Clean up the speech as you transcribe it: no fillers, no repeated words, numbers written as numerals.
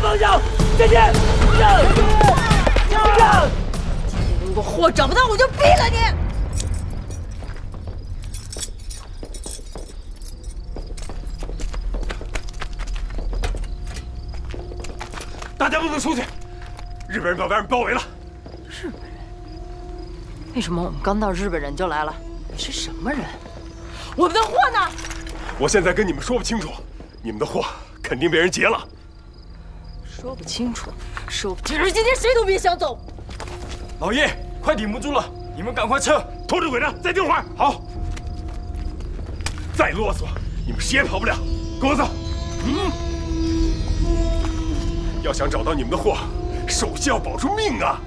方向，前进！让！ 我货找不到，我就毙了你！ 大家不能出去，日本人把外面包围了。 日本人？为什么我们刚到，日本人就来了？是什么人？我们的货呢？ 我现在跟你们说不清楚，你们的货肯定被人劫了。 说不清楚，说不清楚，今天谁都别想走。 老爷，快顶不住了，你们赶快撤！ 拖着鬼子，再盯会儿。好，再啰嗦，你们谁也跑不了。跟我走。要想找到你们的货，首先要保住命啊！